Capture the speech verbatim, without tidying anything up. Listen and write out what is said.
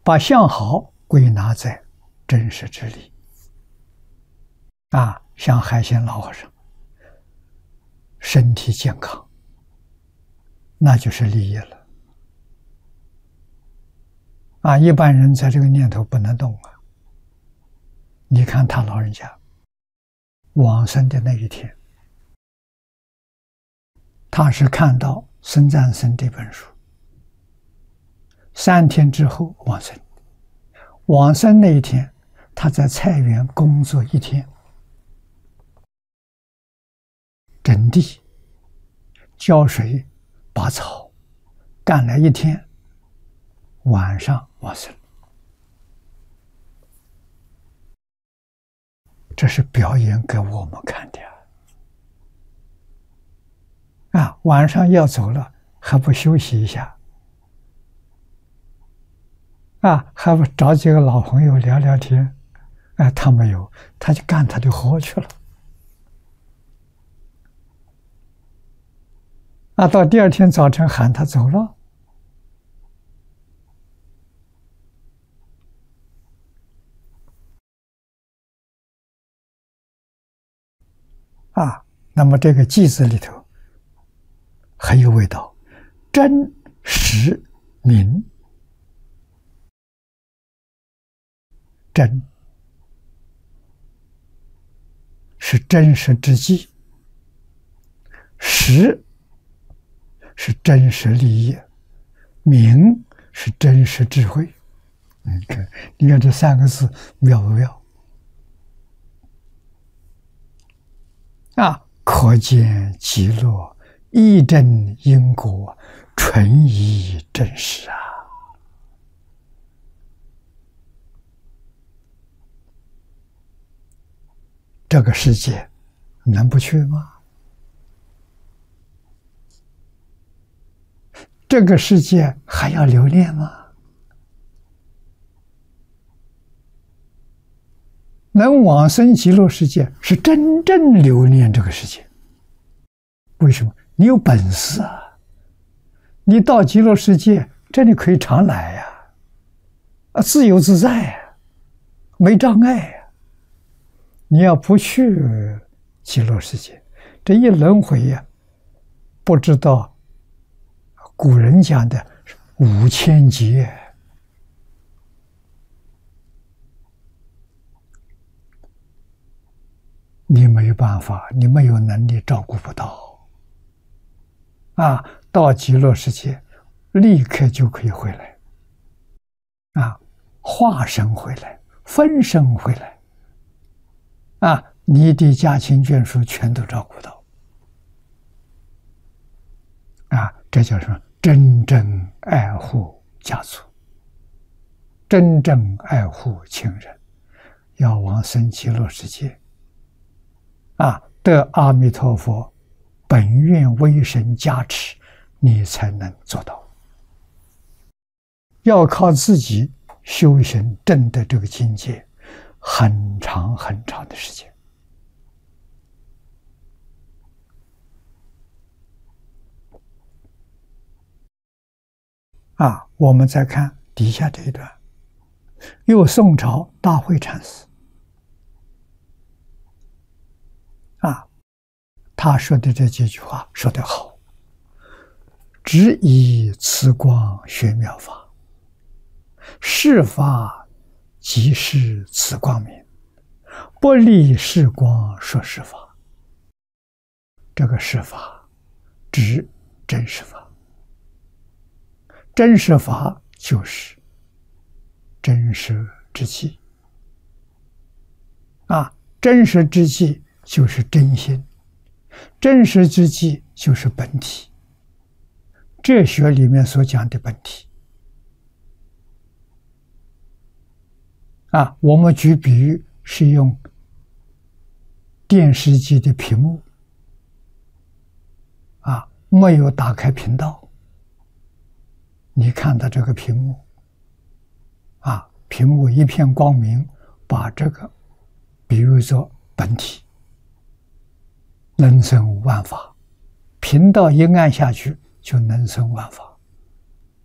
把相好归纳在真实之理。啊，像海鲜老和尚，身体健康，那就是利益了。啊，一般人在这个念头不能动啊。你看他老人家往生的那一天，他是看到孙赞生这本书，三天之后往生。往生那一天，他在菜园工作一天，整地、浇水、拔草，干了一天，晚上往生。这是表演给我们看的啊！晚上要走了，还不休息一下？啊，还不找几个老朋友聊聊天？哎，他没有，他就干他的活去了。啊，到第二天早晨喊他走了。啊，那么这个偈字里头很有味道，真实明。真是真实之际，实是真实利益，明是真实智慧。你看，你看这三个字妙不妙？啊，可见极乐一真因果，纯宜真实啊！这个世界能不去吗？这个世界还要留恋吗？能往生极乐世界是真正留恋这个世界。为什么？你有本事啊！你到极乐世界，这里可以常来呀、啊，自由自在呀、啊，没障碍呀、啊。你要不去极乐世界，这一轮回呀、啊，不知道古人讲的五千劫。你没有办法，你没有能力照顾不到啊！到极乐世界，立刻就可以回来啊，化身回来，分身回来啊！你的家亲眷属全都照顾到啊！这叫什么？真正爱护家族，真正爱护亲人，要往生极乐世界。啊，得阿弥陀佛本愿威神加持，你才能做到。要靠自己修行证得这个境界，很长很长的时间。啊，我们再看底下这一段，又宋朝大慧禅师。啊，他说的这几句话说得好，只以此光学妙法，是法即是此光明，不立是光说是法。这个是法指真实法，真实法就是真实之际啊，真实之际就是真心，真实之际就是本体。哲学里面所讲的本体啊，我们举比喻是用电视机的屏幕啊，没有打开频道，你看到这个屏幕啊，屏幕一片光明，把这个比喻作本体。能生万法，频道一按下去就能生万法。